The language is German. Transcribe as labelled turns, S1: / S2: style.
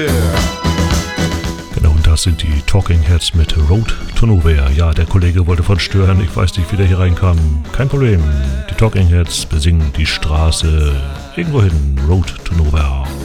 S1: Genau, und das sind die Talking Heads mit Road to Nowhere. Ja, der Kollege wollte von stören, ich weiß nicht, wie der hier reinkam. Kein Problem, die Talking Heads besingen die Straße irgendwo hin, Road to Nowhere.